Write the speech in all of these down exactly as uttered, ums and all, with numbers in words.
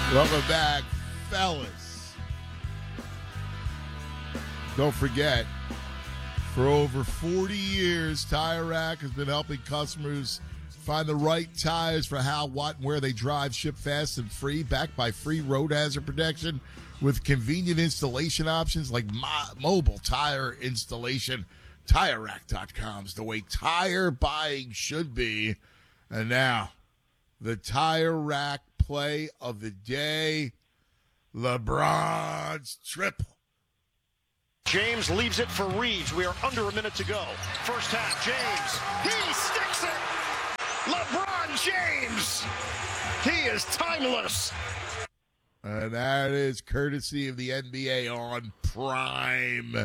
Welcome back, fellas. Don't forget, for over forty years, Tire Rack has been helping customers find the right tires for how, what, and where they drive. Ship fast and free, backed by free road hazard protection with convenient installation options like mo- mobile tire installation. Tire Rack dot com is the way tire buying should be. And now, the Tire Rack play of the day, LeBron's triple. James leaves it for Reeves. We are under a minute to go. First half, James. He sticks it. LeBron James. He is timeless. And that is courtesy of the N B A on Prime.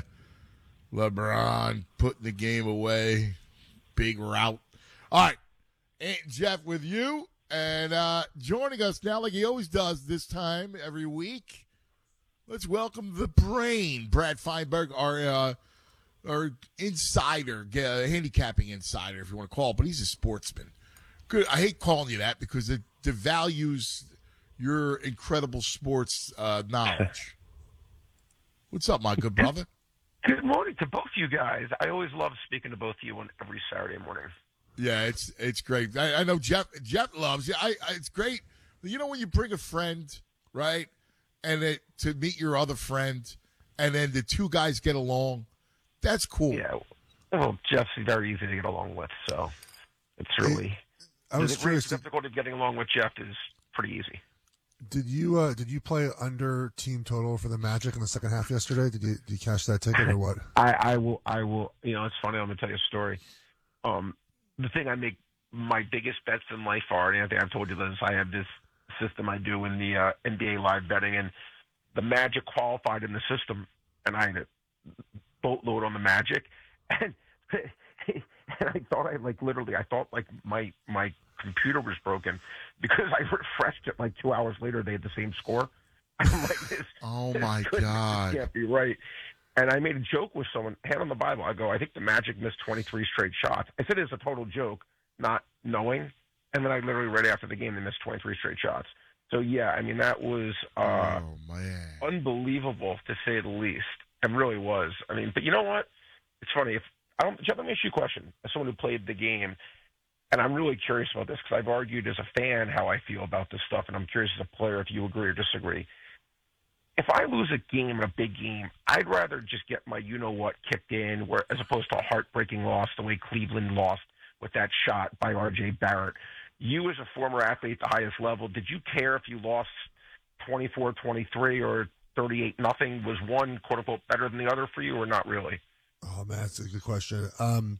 LeBron putting the game away. Big route. All right. And Jeff with you. And uh, joining us now, like he always does this time every week, let's welcome the brain, Brad Feinberg, our uh, our insider, uh, handicapping insider, if you want to call it, but he's a sportsman. Good. I hate calling you that because it devalues your incredible sports uh, knowledge. What's up, my good brother? Good morning to both you guys. I always love speaking to both of you on every Saturday morning. Yeah, it's it's great. I, I know Jeff Jeff loves you. I, I it's great. You know when you bring a friend, right, and it, to meet your other friend, and then the two guys get along. That's cool. Yeah. Well, Jeff's very easy to get along with, so it's really. I was the curious. The difficulty of getting along with Jeff is pretty easy. Did you uh, did you play under team total for the Magic in the second half yesterday? Did you did you cash that ticket or what? I, I will. I will. You know, it's funny. I'm gonna tell you a story. Um. The thing I make my biggest bets in life are, and I think I've told you this, I have this system I do in the uh, N B A live betting, and the Magic qualified in the system, and I had a boatload on the Magic, and, and I thought I, like, literally, I thought, like, my my computer was broken because I refreshed it, like, two hours later, they had the same score. I'm like, this, oh, this my could, God. This can't be right. And I made a joke with someone, hand on the Bible. I go, I think the Magic missed twenty-three straight shots. I said it as a total joke, not knowing. And then I literally, right after the game, they missed twenty-three straight shots. So, yeah, I mean, that was uh, oh, man. unbelievable, to say the least. It really was. I mean, but you know what? It's funny. If I don't, Jeff, let me ask you a question. As someone who played the game, and I'm really curious about this because I've argued as a fan how I feel about this stuff, and I'm curious as a player if you agree or disagree. If I lose a game, a big game, I'd rather just get my you-know-what kicked in, where as opposed to a heartbreaking loss the way Cleveland lost with that shot by R J Barrett. You as a former athlete at the highest level, did you care if you lost twenty-four twenty-three or thirty-eight nothing? Was one, quote-unquote, better than the other for you or not really? Oh, man, that's a good question. Um,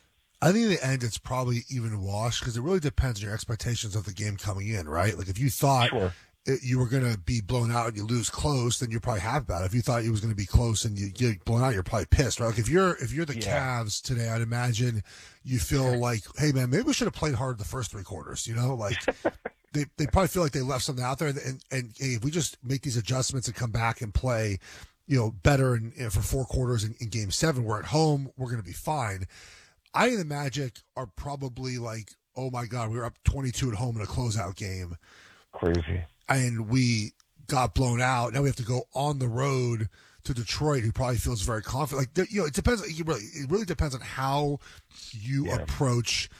I think in the end it's probably even wash because it really depends on your expectations of the game coming in, right? Like if you thought Sure. it, you were going to be blown out and you lose close, then you're probably happy about it. If you thought it was going to be close and you get blown out, you're probably pissed, right? Like if you're if you're the Yeah. Cavs today, I'd imagine you feel like, hey man, maybe we should have played hard the first three quarters. You know, like they they probably feel like they left something out there, and and, and hey, if we just make these adjustments and come back and play, you know, better in, you know, for four quarters in, in Game Seven, we're at home, we're going to be fine. I think the Magic are probably like, oh my God, we were up twenty-two at home in a closeout game. Crazy. And we got blown out. Now we have to go on the road to Detroit, who probably feels very confident. Like, you know, it depends. It really, it really depends on how you Yeah. approach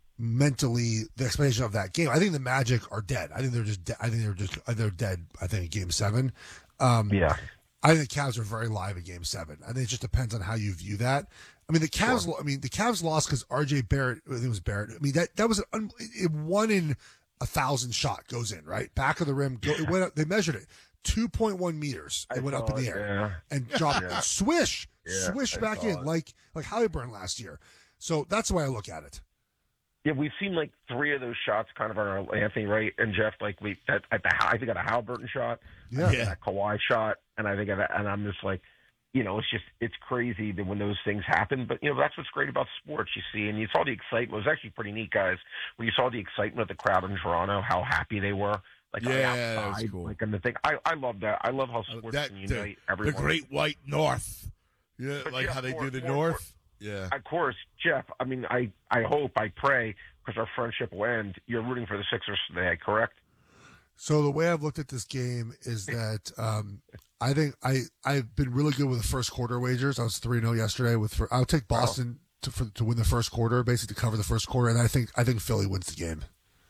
mentally the expectation of that game. I think the Magic are dead. I think they're just. De- I think they're just. They're dead. I think in Game Seven. Um, Yeah. I think the Cavs are very live in Game Seven. I think it just depends on how you view that. I mean, the Cavs. Sure. I mean, the Cavs lost because R J Barrett. I think it was Barrett. I mean, that that was an un, it, one in a thousand shot goes in, right back of the rim. Go, it went up, they measured it two point one meters. It I went up in saw the it, air yeah. and dropped. Yeah. Swish, Yeah, swish I back saw in it. like like Halliburton last year. So that's the way I look at it. Yeah, we've seen like three of those shots kind of on our Anthony Wright and Jeff. Like we, that, at the, I think at a Halliburton shot, Yeah. I think at a Kawhi shot, and I think at a, and I'm just like, you know, it's just it's crazy that when those things happen. But you know, that's what's great about sports. You see, and you saw the excitement. It was actually pretty neat, guys. When you saw the excitement of the crowd in Toronto, how happy they were. Like on the Yeah, that was outside, cool. like and the thing. I, I love that. I love how sports That, can the, unite the everyone. Great White North. Yeah, But like yeah, how they more- do the more- North. Yeah. Of course, Jeff. I mean, I, I hope, I pray, because our friendship will end. You're rooting for the Sixers today, correct? So the way I've looked at this game is that um, I think I I've been really good with the first quarter wagers. I was three and zero yesterday with. For, I'll take Boston to for, to win the first quarter, basically to cover the first quarter, and I think I think Philly wins the game.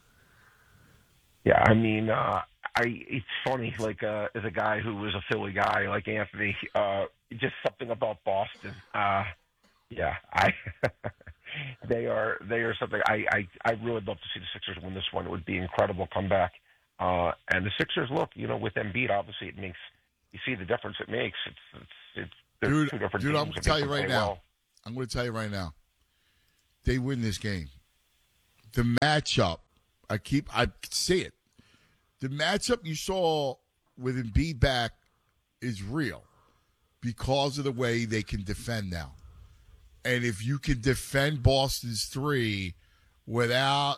Yeah, I mean, uh, I it's funny. Like uh, as a guy who was a Philly guy, like Anthony, uh, just something about Boston. Uh, yeah, I they are they are something. I, I I really would love to see the Sixers win this one. It would be an incredible comeback. Uh, and the Sixers, look, you know, with Embiid, obviously it makes you see the difference it makes. It's it's it's dude. two different Dude, teams I'm going to that tell can you right play now. well. I'm going to tell you right now. They win this game. The matchup, I keep, I see it. The matchup you saw with Embiid back is real because of the way they can defend now. And if you can defend Boston's three without,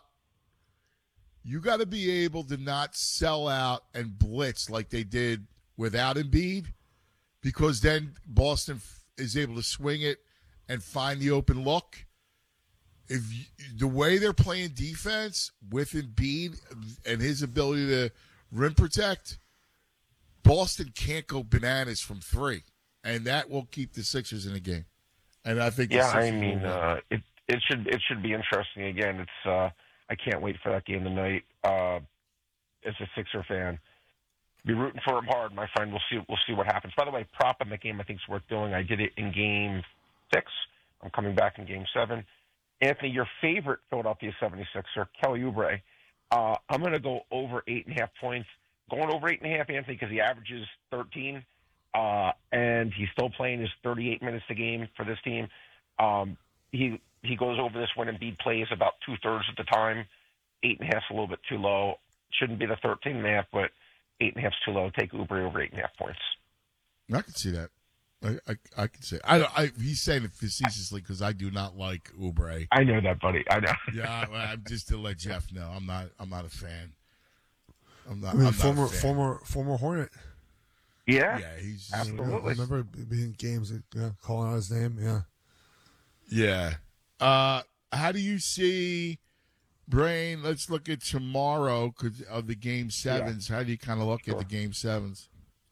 you got to be able to not sell out and blitz like they did without Embiid, because then Boston f- is able to swing it and find the open look. If you, the way they're playing defense with Embiid and his ability to rim protect, Boston can't go bananas from three, and that will keep the Sixers in the game. And I think, yeah, the I Sixers mean, will win. uh, it it should it should be interesting again. It's uh, I can't wait for that game tonight. Uh, as a Sixer fan, be rooting for him hard, my friend. We'll see we'll see what happens. By the way, prop in the game I think is worth doing. I did it in Game Six. I'm coming back in Game Seven. Anthony, your favorite Philadelphia seventy-sixer, Kelly Oubre. Uh, I'm going to go over eight and a half points. Going over eight and a half, Anthony, because he averages thirteen, uh, and he's still playing his thirty-eight minutes a game for this team. Um, he he goes over this when Embiid plays about two thirds of the time. Eight and a half's a little bit too low. Shouldn't be the thirteen and a half, but eight and a half's too low. Take Oubre over eight and a half points. I can see that. I I, I can say I, I he's saying it facetiously because I do not like Oubre. I know that, buddy. I know. Yeah, I, I'm just to let Jeff know I'm not I'm not a fan. I'm not. I mean, I'm former not a fan. former former Hornet. Yeah, Yeah, he's absolutely. I remember being in games, yeah, calling out his name. Yeah. Yeah. Uh, how do you see, Brain? Let's look at tomorrow because of the game sevens. How do you kind of look Sure. at the game sevens?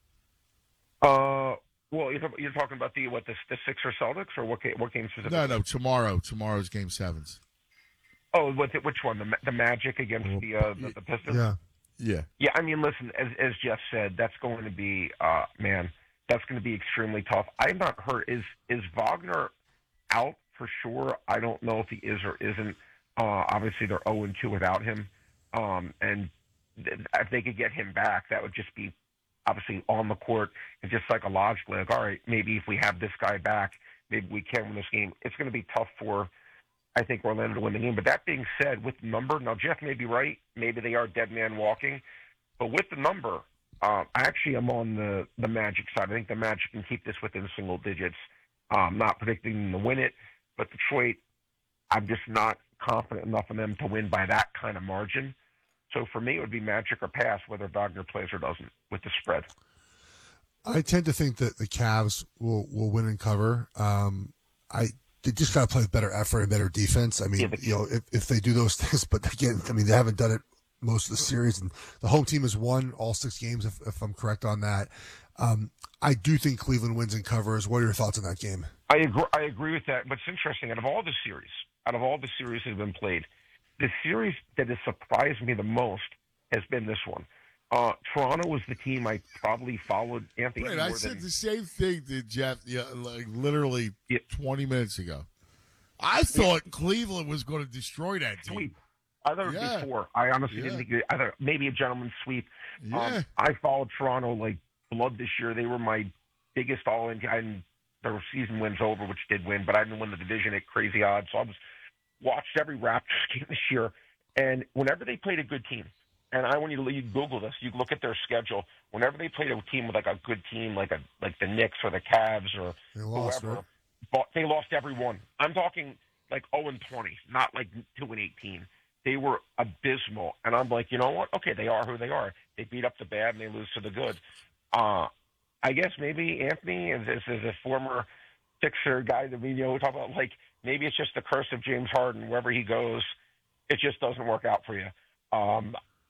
Uh, well, you're, you're talking about the what the, the Sixers Celtics or what game, what game specifically? No, no. Tomorrow. Tomorrow's game sevens. Oh, what, which one? The the Magic against the uh, the, the Pistons. Yeah. Yeah. Yeah, I mean, listen, as as Jeff said, that's going to be, uh, man, that's going to be extremely tough. I'm not hurt. Is is Wagner out for sure? I don't know if he is or isn't. Uh, obviously, they're oh and two without him, um, and th- if they could get him back, that would just be obviously on the court and just psychologically, like, all right, maybe if we have this guy back, maybe we can win this game. It's going to be tough for, I think, Orlando to win the game. But that being said, with the number, now Jeff may be right. Maybe they are dead man walking. But with the number, uh, I actually am on the, the Magic side. I think the Magic can keep this within single digits. I'm not predicting them to win it. But Detroit, I'm just not confident enough in them to win by that kind of margin. So for me, it would be Magic or pass, whether Wagner plays or doesn't, with the spread. I tend to think that the Cavs will, will win and cover. Um, I they just got to play with better effort and better defense. I mean, Yeah, but- you know, if, if they do those things, but again, I mean, they haven't done it most of the series, and the home team has won all six games, if, if I'm correct on that. Um, I do think Cleveland wins and covers. What are your thoughts on that game? I agree, I agree with that. What's interesting, out of all the series, out of all the series that have been played, the series that has surprised me the most has been this one. Uh, Toronto was the team I probably followed. Anthony, Wait, more I than, said the same thing to Jeff, yeah, like literally Yeah. twenty minutes ago. I thought Cleveland was going to destroy that team. sweep. I thought it Yeah. was four. I honestly Yeah. didn't think it, I thought maybe a gentleman's sweep. Yeah. Um, I followed Toronto like blood this year. They were my biggest all-in. And their season wins over, which did win, but I didn't win the division at crazy odds. So I was watched every Raptors game this year, and whenever they played a good team, and I want you to you Google this, you look at their schedule. Whenever they played a team with like a good team, like a like the Knicks or the Cavs or They lost, whoever, right? but they lost every one. I'm talking like oh and twenty, not like two and eighteen. They were abysmal, and I'm like, you know what? Okay, they are who they are. They beat up the bad and they lose to the good. Uh, I guess maybe Anthony, as, as a former Sixer guy that we you know we talk about, like maybe it's just the curse of James Harden. Wherever he goes, it just doesn't work out for you. Um,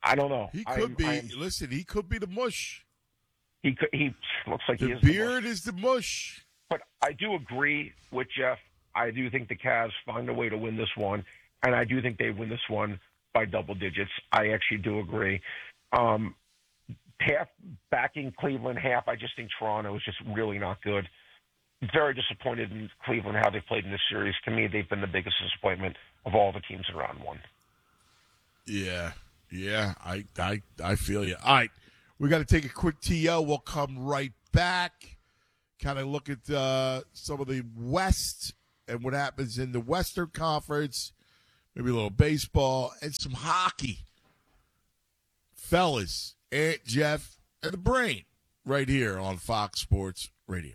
I don't know. He could I'm, be. I'm, listen, he could be the mush. He could, he looks like the he is. beard the is the mush. But I do agree with Jeff. I do think the Cavs find a way to win this one, and I do think they win this one by double digits. I actually do agree. Um, half backing Cleveland, half I just think Toronto is just really not good. Very disappointed in Cleveland how they played in this series. To me, they've been the biggest disappointment of all the teams in round one. Yeah, yeah, I, I, I feel you. All right, we got to take a quick T L. We'll come right back. Kind of look at uh, some of the West and what happens in the Western Conference. Maybe a little baseball and some hockey. Fellas, Aunt Jeff, and the Brain right here on Fox Sports Radio.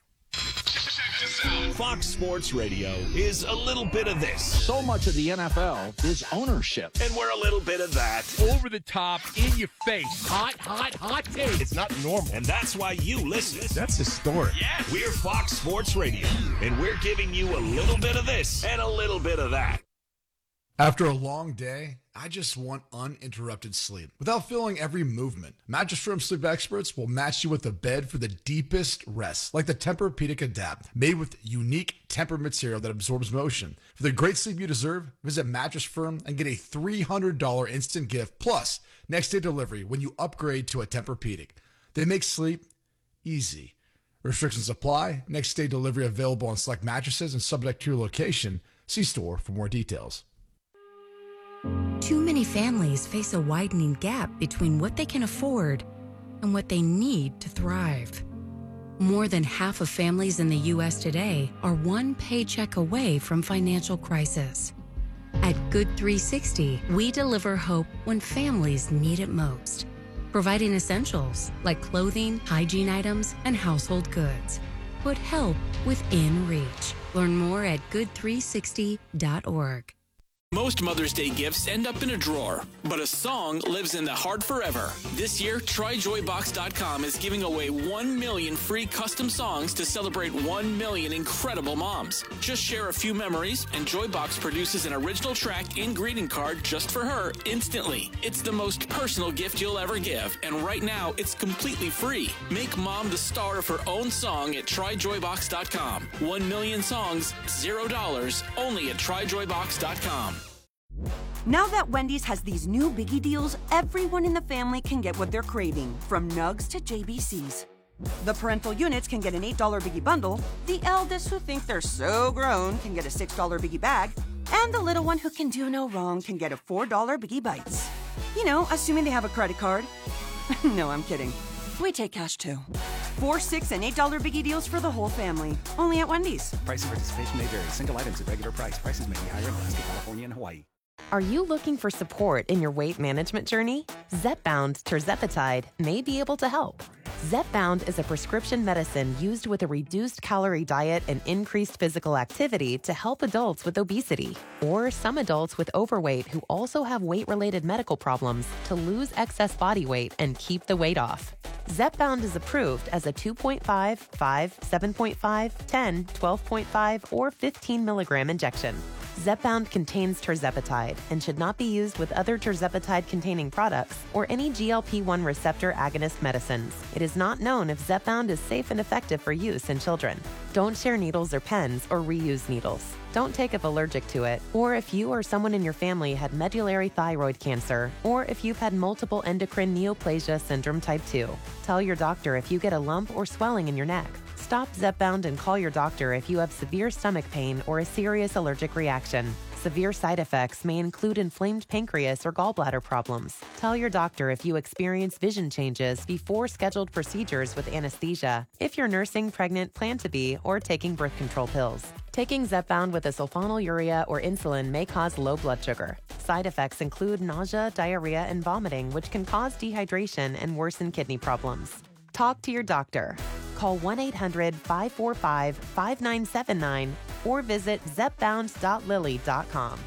Fox Sports Radio is a little bit of this. So much of the N F L is ownership. And we're a little bit of that. Over the top, in your face. Hot, hot, hot take. It's not normal. And that's why you listen. That's historic. Yeah. We're Fox Sports Radio. And we're giving you a little bit of this and a little bit of that. After a long day, I just want uninterrupted sleep without feeling every movement. Mattress Firm sleep experts will match you with a bed for the deepest rest, like the Tempur-Pedic Adapt, made with unique Tempur material that absorbs motion. For the great sleep you deserve, visit Mattress Firm and get a three hundred dollars instant gift plus next day delivery when you upgrade to a Tempur-Pedic. They make sleep easy. Restrictions apply. Next day delivery available on select mattresses and subject to your location. See store for more details. Too many families face a widening gap between what they can afford and what they need to thrive. More than half of families in the U S today are one paycheck away from financial crisis. At Good three sixty, we deliver hope when families need it most, providing essentials like clothing, hygiene items, and household goods. Put help within reach. Learn more at good three sixty dot org. Most Mother's Day gifts end up in a drawer, but a song lives in the heart forever. This year, try joy box dot com is giving away one million free custom songs to celebrate one million incredible moms. Just share a few memories, and Joybox produces an original track and greeting card just for her instantly. It's the most personal gift you'll ever give, and right now, it's completely free. Make mom the star of her own song at try joy box dot com. One million songs, zero dollars, only at try joy box dot com. Now that Wendy's has these new biggie deals, everyone in the family can get what they're craving, from nugs to J B Cs. The parental units can get an eight dollar biggie bundle, the eldest who think they're so grown can get a six dollar biggie bag, and the little one who can do no wrong can get a four dollar biggie bites. You know, assuming they have a credit card. No, I'm kidding. We take cash too. Four, six, and eight dollar biggie deals for the whole family. Only at Wendy's. Price and participation may vary. Single items at regular price. Prices may be higher in Alaska, California, and Hawaii. Are you looking for support in your weight management journey? Zepbound Tirzepatide may be able to help. Zepbound is a prescription medicine used with a reduced calorie diet and increased physical activity to help adults with obesity, or some adults with overweight who also have weight-related medical problems to lose excess body weight and keep the weight off. Zepbound is approved as a two point five, five, seven point five, ten, twelve point five, or fifteen milligram injection. Zepbound contains tirzepatide and should not be used with other tirzepatide-containing products or any G L P one receptor agonist medicines. It is not known if Zepbound is safe and effective for use in children. Don't share needles or pens or reuse needles. Don't take if allergic to it, or if you or someone in your family had medullary thyroid cancer, or if you've had multiple endocrine neoplasia syndrome type two. Tell your doctor if you get a lump or swelling in your neck. Stop Zepbound and call your doctor if you have severe stomach pain or a serious allergic reaction. Severe side effects may include inflamed pancreas or gallbladder problems. Tell your doctor if you experience vision changes before scheduled procedures with anesthesia, if you're nursing, pregnant, plan to be, or taking birth control pills. Taking Zepbound with a sulfonylurea or insulin may cause low blood sugar. Side effects include nausea, diarrhea, and vomiting, which can cause dehydration and worsen kidney problems. Talk to your doctor. Call one eight hundred, five four five, five nine seven nine or visit zepbound dot lilly dot com.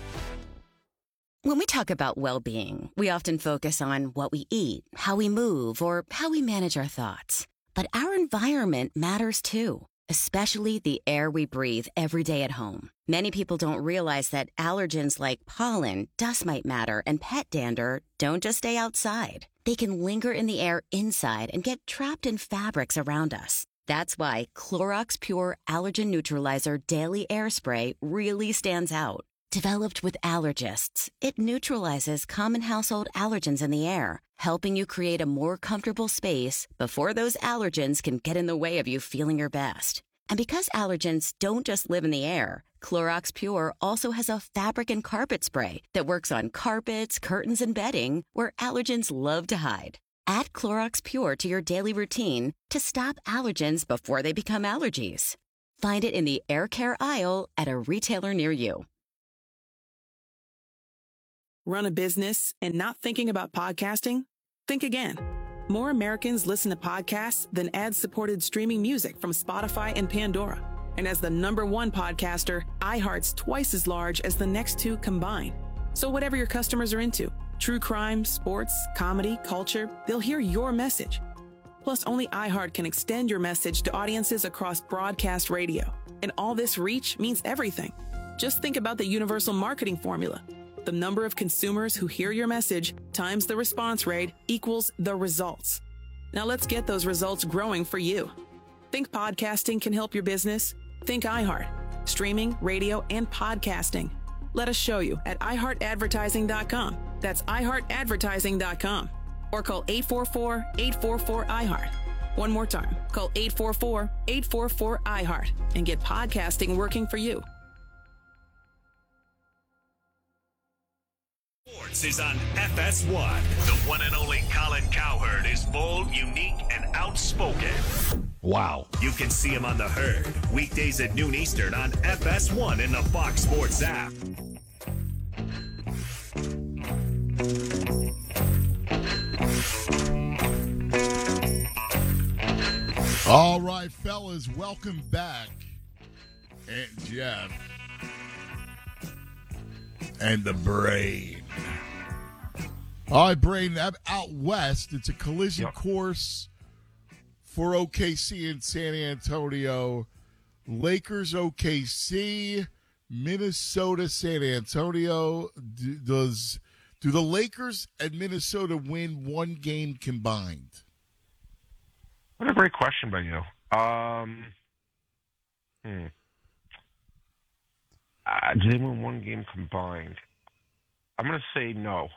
When we talk about well-being, we often focus on what we eat, how we move, or how we manage our thoughts. But our environment matters too. especially the air we breathe every day at home. Many people don't realize that allergens like pollen, dust mite matter, and pet dander don't just stay outside. They can linger in the air inside and get trapped in fabrics around us. That's why Clorox Pure Allergen Neutralizer Daily Air Spray really stands out. Developed with allergists, it neutralizes common household allergens in the air, helping you create a more comfortable space before those allergens can get in the way of you feeling your best. And because allergens don't just live in the air, Clorox Pure also has a fabric and carpet spray that works on carpets, curtains, and bedding where allergens love to hide. Add Clorox Pure to your daily routine to stop allergens before they become allergies. Find it in the air care aisle at a retailer near you. Run a business and not thinking about podcasting? Think again. More Americans listen to podcasts than ad-supported streaming music from Spotify and Pandora. And as the number one podcaster, iHeart's twice as large as the next two combined. So whatever your customers are into, true crime, sports, comedy, culture, they'll hear your message. Plus, only iHeart can extend your message to audiences across broadcast radio. And all this reach means everything. Just think about the universal marketing formula. The number of consumers who hear your message times the response rate equals the results. Now let's get those results growing for you. Think podcasting can help your business? Think iHeart. Streaming, radio, and podcasting. Let us show you at i heart advertising dot com. That's i heart advertising dot com. Or call eight four four, eight four four, I heart. One more time. Call eight four four, eight four four, I heart and get podcasting working for you. Sports is on F S one. The one and only Colin Cowherd is bold, unique, and outspoken. Wow. You can see him on The Herd, weekdays at noon Eastern on F S one in the Fox Sports app. All right, fellas, welcome back. And Jeff. And the Brain. All right, Brain, out west, it's a collision yep. course for O K C and San Antonio. Lakers, O K C, Minnesota, San Antonio. Do, does do the Lakers and Minnesota win one game combined? What a great question by you. Um, hmm. Uh, do they win one game combined? I'm going to say no.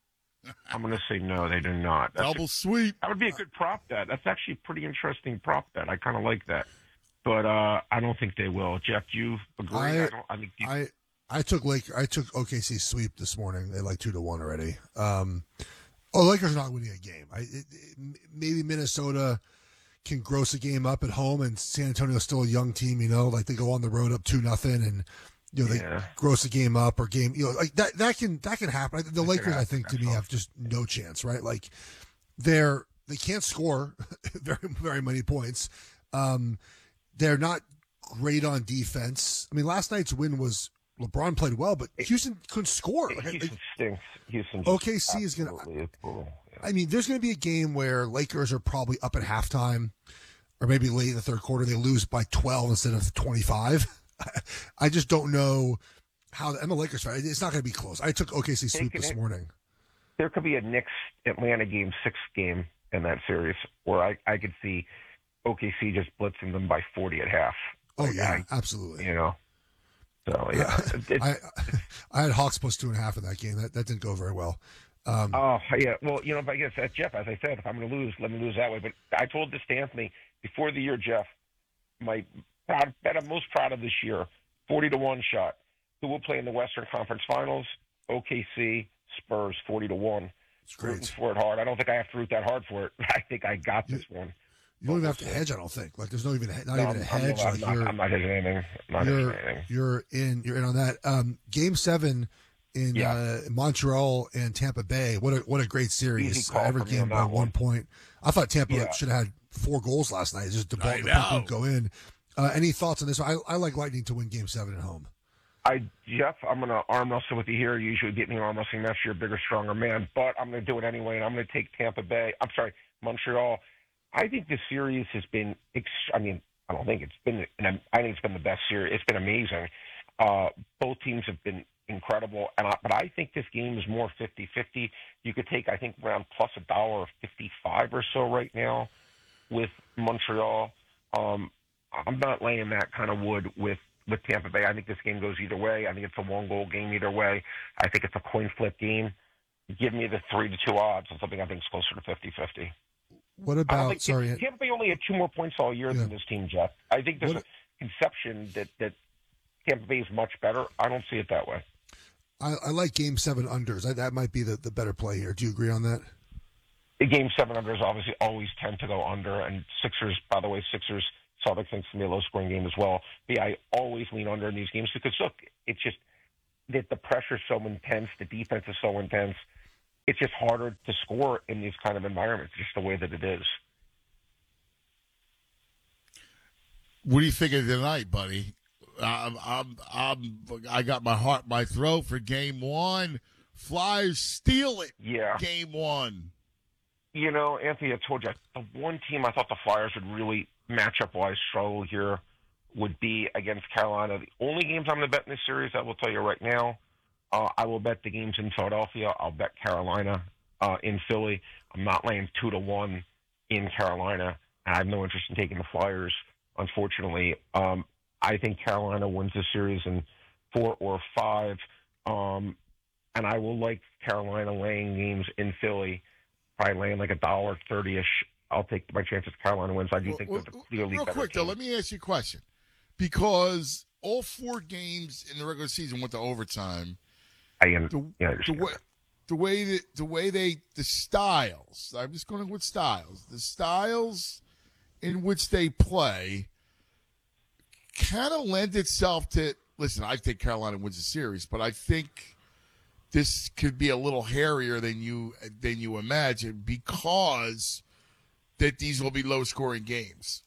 I'm going to say no, they do not. That's Double a, sweep. That would be a good prop bet. That's actually a pretty interesting prop bet. I kind of like that. But uh, I don't think they will. Jeff, do you agree? I, I, don't, I, think you... I, I took Lake. I took O K C sweep this morning. They like two to one already. Um, oh, the Lakers are not winning a game. I, it, it, maybe Minnesota can gross a game up at home, and San Antonio's still a young team. You know, like they go on the road up two nothing, and you know they yeah. gross a game up or game. You know, like that. That can that can happen. The that Lakers, I think, to me, have just no chance. Right? Like they're they can't score very very many points. Um, they're not great on defense. I mean, last night's win was LeBron played well, but Houston couldn't score. Houston stinks. Houston O K C is going to. I mean, there's going to be a game where Lakers are probably up at halftime, or maybe late in the third quarter they lose by twelve instead of twenty-five. I just don't know how. I'm a Lakers fan. It's not going to be close. I took O K C sweep this morning. There could be a Knicks Atlanta game six game in that series where I, I could see O K C just blitzing them by forty at half. Oh like, yeah, I, absolutely. You know. So yeah, I I had Hawks plus two and a half in that game. That that didn't go very well. Um, oh yeah, well you know, if I guess uh, Jeff, as I said, if I'm going to lose, let me lose that way. But I told this to Anthony before the year, Jeff, my proud bet I'm most proud of this year, forty to one shot. Who will play in the Western Conference Finals? O K C, Spurs, forty to one. It's great. Rooting for it hard. I don't think I have to root that hard for it. I think I got this one. You don't even have to hedge. I don't think. Like, there's no even not no, even a hedge. I'm, like I'm, you're, not, I'm not hedging anything. I'm not you're, hedging anything. You're in. You're in on that. Um, game seven in yeah. uh, Montreal and Tampa Bay. What a what a great series. Uh, every game by one. one point. I thought Tampa yeah. should have had four goals last night. Just the ball the puck would go in. Uh, any thoughts on this? I, I like Lightning to win game seven at home. I Jeff, I'm going to arm wrestle with you here. You usually get me arm wrestling match. You're a bigger, stronger man, but I'm going to do it anyway, and I'm going to take Tampa Bay. I'm sorry, Montreal. I think the series has been, ex- I mean, I don't think it's been. And I think it's been the best series. It's been amazing. Uh, both teams have been incredible, and I, but I think this game is more fifty-fifty. You could take, I think, around plus a dollar fifty-five or so right now with Montreal. Um, I'm not laying that kind of wood with, with Tampa Bay. I think this game goes either way. I think it's a one-goal game either way. I think it's a coin flip game. Give me the three to two odds on something I think is closer to fifty-fifty. What about, think, sorry. Tampa Bay only had two more points all year Yeah. than this team, Jeff. I think there's What- a conception that, that Tampa Bay is much better. I don't see it that way. I, I like Game Seven unders. I, that might be the, the better play here. Do you agree on that? The Game seven unders obviously always tend to go under, and Sixers, by the way, Sixers, Celtics thinks it's going to be a low-scoring game as well. But yeah, I always lean under in these games because, look, it's just that the pressure's so intense, the defense is so intense, it's just harder to score in these kind of environments, just the way that it is. What do you think of tonight, buddy? I'm, I'm, I'm, I got my heart in my throat for game one. Flyers steal it. Yeah. Game one. You know, Anthony, I told you, the one team I thought the Flyers would really matchup-wise struggle here would be against Carolina. The only games I'm going to bet in this series, I will tell you right now, uh, I will bet the games in Philadelphia. I'll bet Carolina uh, in Philly. I'm not laying two to one in Carolina. I have no interest in taking the Flyers, unfortunately. Um, I think Carolina wins this series in four or five, um, and I will like Carolina laying games in Philly. Probably laying like a dollar thirty-ish. I'll take my chances Carolina wins. I do Well, think well, they're the clearly real better quick, team. though, let me ask you a question. Because all four games in the regular season went to overtime. I, am, the, yeah, I the understand way, that. the way that the way they the styles. I'm just going with styles. The styles in which they play kind of lend itself to. Listen, I think Carolina wins the series, but I think this could be a little hairier than you than you imagine because that these will be low scoring games.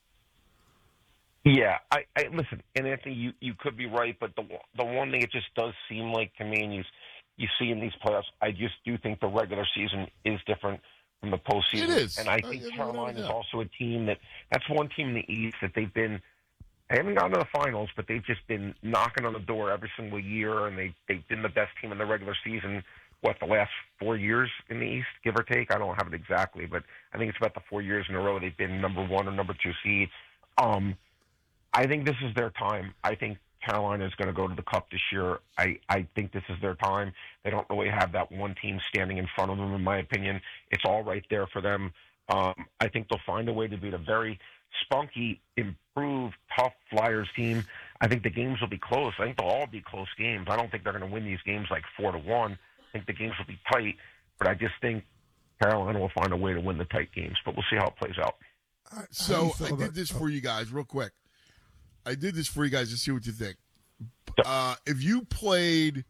Yeah, I, I listen, and Anthony, you, you could be right, but the the one thing it just does seem like to me, and you you see in these playoffs, I just do think the regular season is different from the postseason. It is, and I I- think I- Carolina yeah. is also a team that that's one team in the East that they've been. They haven't gotten to the finals, but they've just been knocking on the door every single year, and they they've been the best team in the regular season. What, the last four years in the East, give or take? I don't have it exactly, but I think it's about the four years in a row they've been number one or number two seed. Um, I think this is their time. I think Carolina is going to go to the Cup this year. I, I think this is their time. They don't really have that one team standing in front of them, in my opinion. It's all right there for them. Um, I think they'll find a way to beat a very spunky, improved, tough Flyers team. I think the games will be close. I think they'll all be close games. I don't think they're going to win these games like four to one. I think the games will be tight, but I just think Carolina will find a way to win the tight games. But we'll see how it plays out. So I did this for you guys real quick. I did this for you guys to see what you think. Uh, if you played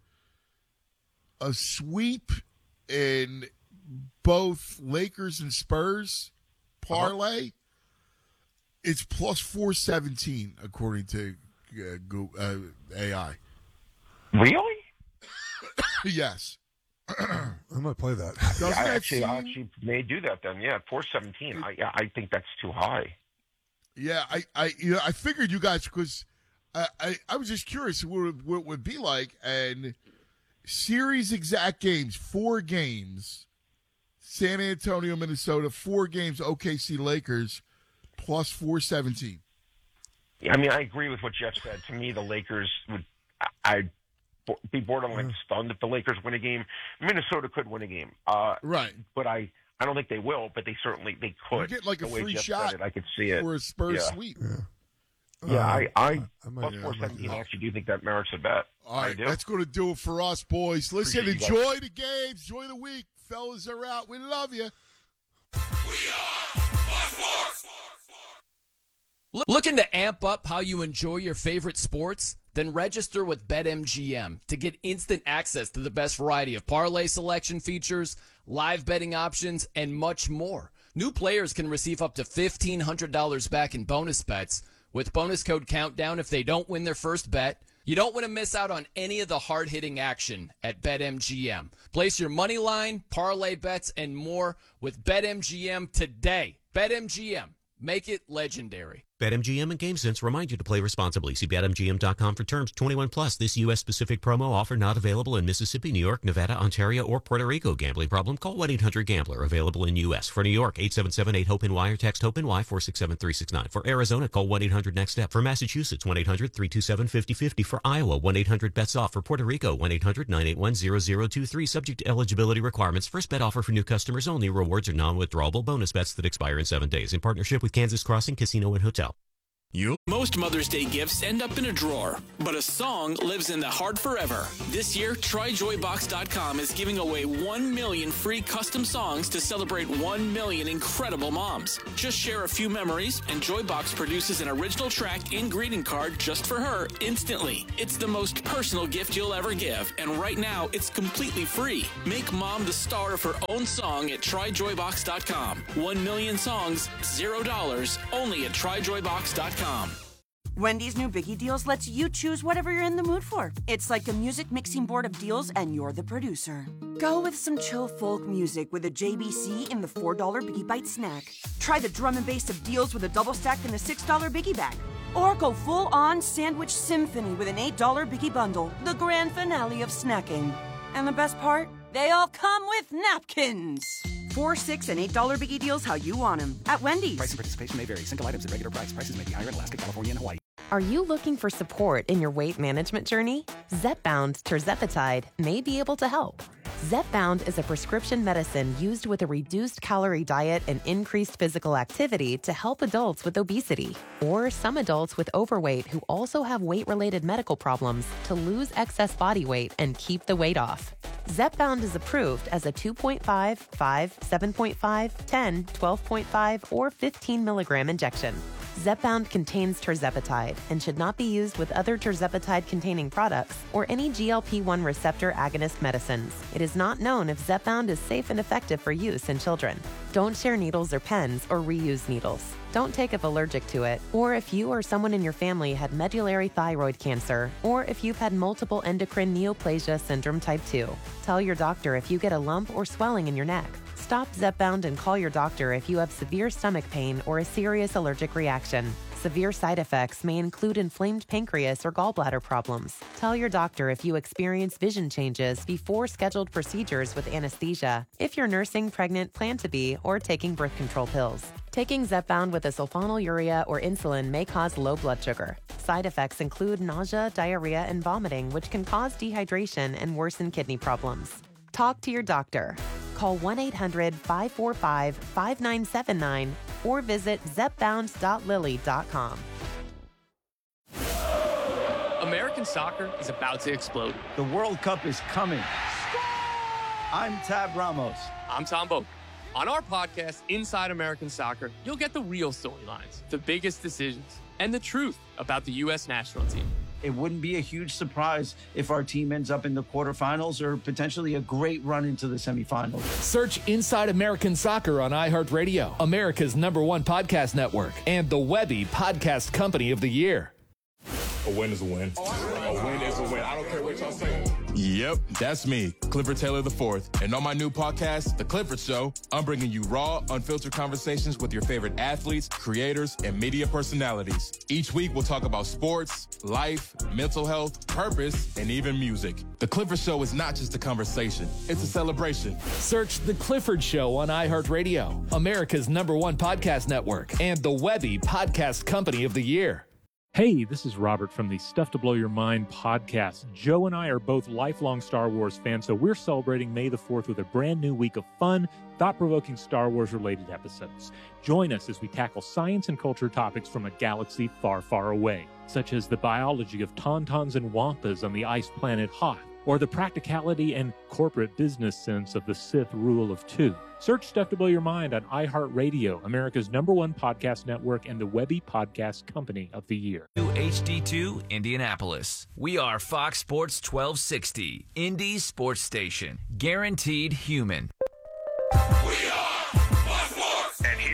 a sweep in both Lakers and Spurs parlay, it's plus four seventeen according to uh, Go- uh, A I. Really? Yes. I might play that. Yeah, I that actually, I seem- actually may do that then. Yeah, four seventeen. I, yeah, I think that's too high. Yeah, I, I, you know, I figured you guys because I, I, I was just curious what it, what it would be like, and series exact games, four games, San Antonio, Minnesota, four games, O K C Lakers, plus four seventeen. Yeah, I mean, I agree with what Jeff said. To me, the Lakers would. I, I'd be borderline stunned if the Lakers win a game. Minnesota could win a game, uh, right? But I, I don't think they will. But they certainly they could. You get like a The way free Jeff shot said it, I could see it for a Spurs yeah. sweep. Yeah, Uh, I, I, I might- plus yeah, I four might do seventeen. that. I actually do think that merits a bet. All I right, do. that's going to do it for us, boys. Listen, Appreciate you guys. enjoy the games, enjoy the week. Fellas are out. We love you. Looking to amp up how you enjoy your favorite sports? Then register with BetMGM to get instant access to the best variety of parlay selection features, live betting options, and much more. New players can receive up to fifteen hundred dollars back in bonus bets with bonus code COUNTDOWN if they don't win their first bet. You don't want to miss out on any of the hard-hitting action at BetMGM. Place your money line, parlay bets, and more with BetMGM today. BetMGM. Make it legendary. BetMGM and GameSense remind you to play responsibly. See Bet M G M dot com for terms. twenty-one plus. This U S specific promo offer not available in Mississippi, New York, Nevada, Ontario, or Puerto Rico. Gambling problem? Call one eight hundred gambler. Available in U S For New York, eight seven seven eight hope N Y or text HOPE-NY four six seven three six nine. For Arizona, call one eight hundred next step. For Massachusetts, one eight hundred three two seven five zero five zero. For Iowa, one eight hundred bets off. For Puerto Rico, one eight hundred nine eight one zero zero two three. Subject to eligibility requirements. First bet offer for new customers only. Rewards are non-withdrawable bonus bets that expire in seven days. In partnership with Kansas Crossing Casino and Hotel. You? Most Mother's Day gifts end up in a drawer, but a song lives in the heart forever. This year, Try Joy Box dot com is giving away one million free custom songs to celebrate one million incredible moms. Just share a few memories, and Joybox produces an original track and greeting card just for her instantly. It's the most personal gift you'll ever give, and right now, it's completely free. Make mom the star of her own song at Try Joy Box dot com. One million songs, zero dollars, only at Try Joy Box dot com. Wendy's new Biggie Deals lets you choose whatever you're in the mood for. It's like a music mixing board of deals, and you're the producer. Go with some chill folk music with a J B C in the four dollar Biggie Bite snack. Try the drum and bass of deals with a double stack in the six dollar Biggie Bag. Or go full-on sandwich symphony with an eight dollar Biggie Bundle, the grand finale of snacking. And the best part? They all come with napkins. Four, six, and eight dollar Biggie Deals how you want them at Wendy's. Price and participation may vary. Single items at regular price. Prices may be higher in Alaska, California, and Hawaii. Are you looking for support in your weight management journey? Zepbound Tirzepatide may be able to help. Zepbound is a prescription medicine used with a reduced calorie diet and increased physical activity to help adults with obesity or some adults with overweight who also have weight-related medical problems to lose excess body weight and keep the weight off. Zepbound is approved as a two point five, five, seven point five, ten, twelve point five, or fifteen milligram injection. Zepbound contains tirzepatide and should not be used with other tirzepatide-containing products or any G L P one receptor agonist medicines. It is not known if Zepbound is safe and effective for use in children. Don't share needles or pens or reuse needles. Don't take if allergic to it, or if you or someone in your family had medullary thyroid cancer, or if you've had multiple endocrine neoplasia syndrome type two. Tell your doctor if you get a lump or swelling in your neck. Stop Zepbound and call your doctor if you have severe stomach pain or a serious allergic reaction. Severe side effects may include inflamed pancreas or gallbladder problems. Tell your doctor if you experience vision changes before scheduled procedures with anesthesia, if you're nursing, pregnant, plan to be, or taking birth control pills. Taking Zepbound with a sulfonylurea or insulin may cause low blood sugar. Side effects include nausea, diarrhea, and vomiting, which can cause dehydration and worsen kidney problems. Talk to your doctor. Call one eight hundred, five four five, five nine seven nine or visit zepbound dot lilly dot com. American soccer is about to explode. The World Cup is coming. I'm Tab Ramos. I'm Tom Boak. On our podcast, Inside American Soccer, you'll get the real storylines, the biggest decisions, and the truth about the U S national team. It wouldn't be a huge surprise if our team ends up in the quarterfinals or potentially a great run into the semifinals. Search Inside American Soccer on iHeartRadio, America's number one podcast network, and the Webby Podcast Company of the Year. A win is a win. A win is a win. I don't care what y'all say. Yep, that's me, Clifford Taylor the fourth. And on my new podcast, The Clifford Show, I'm bringing you raw, unfiltered conversations with your favorite athletes, creators, and media personalities. Each week, we'll talk about sports, life, mental health, purpose, and even music. The Clifford Show is not just a conversation, it's a celebration. Search The Clifford Show on iHeartRadio, America's number one podcast network, and the Webby Podcast Company of the Year. Hey, this is Robert from the Stuff to Blow Your Mind podcast. Joe and I are both lifelong Star Wars fans, so we're celebrating May the fourth with a brand new week of fun, thought-provoking Star Wars-related episodes. Join us as we tackle science and culture topics from a galaxy far, far away, such as the biology of tauntauns and wampas on the ice planet Hoth, or the practicality and corporate business sense of the Sith rule of two. Search Stuff to Blow Your Mind on iHeartRadio, America's number one podcast network, and the Webby Podcast Company of the Year. H D two Indianapolis. We are Fox Sports twelve sixty, Indy Sports Station. Guaranteed human. We are Fox Sports. And here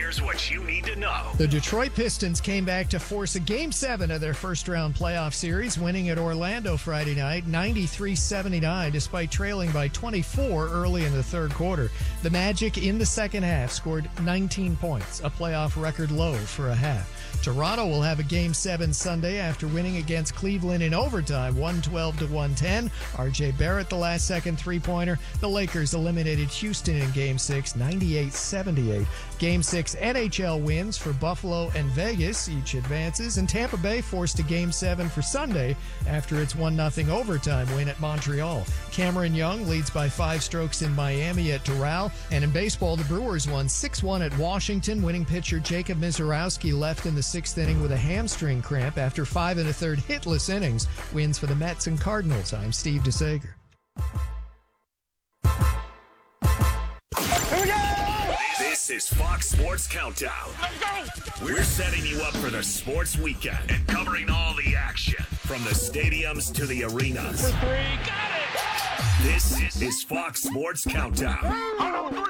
Here's what you need to know. The Detroit Pistons came back to force a Game seven of their first-round playoff series, winning at Orlando Friday night, ninety-three seventy-nine, despite trailing by twenty-four early in the third quarter. The Magic, in the second half, scored nineteen points, a playoff record low for a half. Toronto will have a Game seven Sunday after winning against Cleveland in overtime, one twelve to one ten. R J Barrett, the last-second three-pointer. The Lakers eliminated Houston in Game six, ninety-eight seventy-eight. Game six N H L wins for Buffalo and Vegas. Each advances, and Tampa Bay forced a Game seven for Sunday after its one nothing overtime win at Montreal. Cameron Young leads by five strokes in Miami at Doral. And in baseball, the Brewers won six one at Washington. Winning pitcher Jacob Mizorowski left in the sixth inning with a hamstring cramp after five and a third hitless innings. Wins for the Mets and Cardinals. I'm Steve DeSager. Here we go! This is Fox Sports Countdown. We're setting you up for the sports weekend and covering all the action from the stadiums to the arenas. For three, got it! This is Fox Sports Countdown.